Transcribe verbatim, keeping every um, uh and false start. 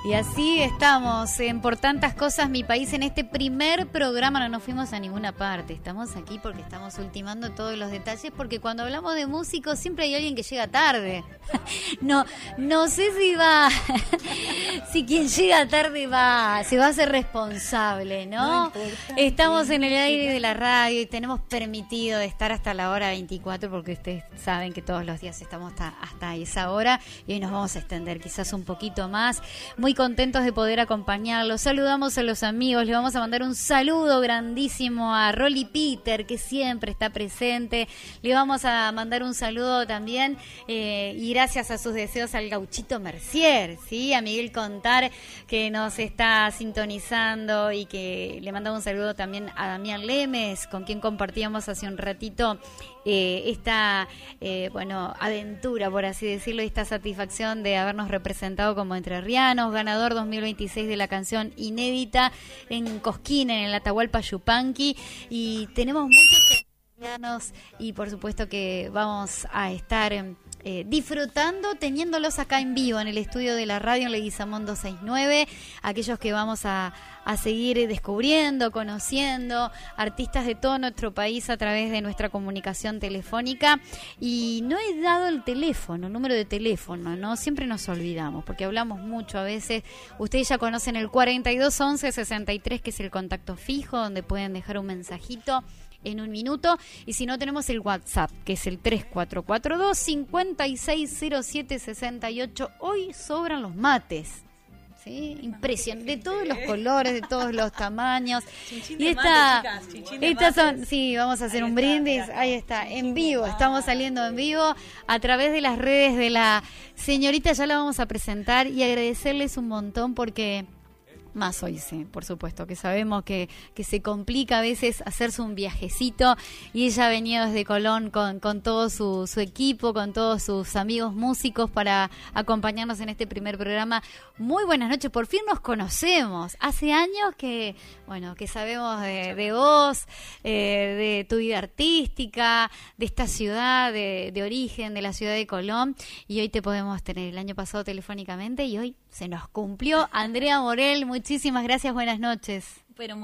Y así estamos en Por Tantas Cosas Mi País en este primer programa. No nos fuimos a ninguna parte, estamos aquí porque estamos ultimando todos los detalles, porque cuando hablamos de músicos siempre hay alguien que llega tarde. No, no sé si va, si quien llega tarde va, se va a hacer responsable, ¿no? no estamos en el aire de la radio y tenemos permitido estar hasta la hora veinticuatro, porque ustedes saben que todos los días estamos hasta, hasta esa hora, y hoy nos vamos a extender quizás un poquito más. Muy contentos de poder acompañarlos. Saludamos a los amigos, le vamos a mandar un saludo grandísimo a Rolly Peter, que siempre está presente. Le vamos a mandar un saludo también, eh, y gracias a sus deseos, al Gauchito Mercier, ¿sí? A Miguel Contar, que nos está sintonizando, y que le mandamos un saludo también a Damián Lemes, con quien compartíamos hace un ratito eh, esta eh, bueno, aventura, por así decirlo, esta satisfacción de habernos representado como entrerrianos, ganador dos mil veintiséis de la canción inédita en Cosquín, en el Atahualpa Yupanqui, y tenemos muchos entrerrianos, y por supuesto que vamos a estar Eh, disfrutando, teniéndolos acá en vivo en el estudio de la radio en Leguizamón doscientos sesenta y nueve, aquellos que vamos a, a seguir descubriendo, conociendo, artistas de todo nuestro país a través de nuestra comunicación telefónica. Y no he dado el teléfono, el número de teléfono, ¿no? Siempre nos olvidamos, porque hablamos mucho a veces. Ustedes ya conocen el cuarenta y dos once sesenta y tres, que es el contacto fijo, donde pueden dejar un mensajito en un minuto, y si no, tenemos el WhatsApp, que es el tres cuatro cuatro dos, cinco seis cero siete seis ocho. Hoy sobran los mates, ¿sí? Impresionante, de todos los colores, de todos los tamaños. Chinchín y de esta, mate, chicas, chinchín de estas mate. son, sí, vamos a hacer Ahí un está, brindis, mirá. ahí está, Chinchín en de vivo, mate. estamos saliendo en vivo a través de las redes de la señorita. Ya la vamos a presentar y agradecerles un montón, porque más hoy sí, por supuesto, que sabemos que, que se complica a veces hacerse un viajecito, y ella ha venido desde Colón con, con todo su, su equipo, con todos sus amigos músicos, para acompañarnos en este primer programa. Muy buenas noches, por fin nos conocemos. Hace años que, bueno, que sabemos de, de vos, eh, de tu vida artística, de esta ciudad de, de origen, de la ciudad de Colón, y hoy te podemos tener. El año pasado telefónicamente, y hoy se nos cumplió. Andrea Morel, muchísimas gracias, buenas noches. Pero